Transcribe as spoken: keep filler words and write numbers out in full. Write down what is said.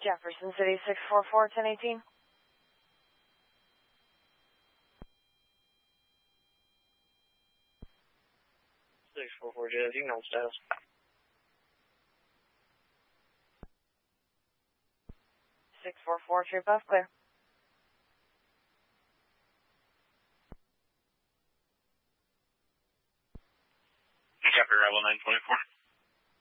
Jefferson City, six four four, ten eighteen. six four four, J F, you can hold status. six four four, True Buff, clear. Chapter Arrival nine twenty-four.